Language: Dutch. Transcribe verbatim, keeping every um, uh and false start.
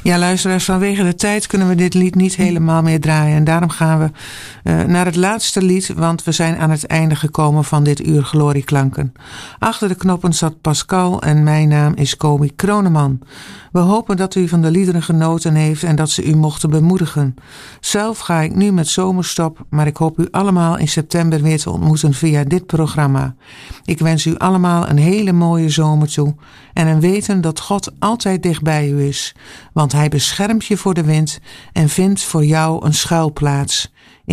Ja, luisteraars, vanwege de tijd kunnen we dit lied niet helemaal meer draaien. En daarom gaan we uh, naar het laatste lied, want we zijn aan het einde gekomen van dit uur Glorieklanken. Achter de knoppen zat Pascal en mijn naam is Komi Kroneman. We hopen dat u van de liederen genoten heeft en dat ze u mochten bemoedigen. Zelf ga ik nu met zomerstop, maar ik hoop u allemaal in september weer te ontmoeten via dit programma. Ik wens u allemaal een hele mooie zomer toe en een weten dat God altijd dicht bij u is, want Hij beschermt je voor de wind en vindt voor jou een schuilplaats.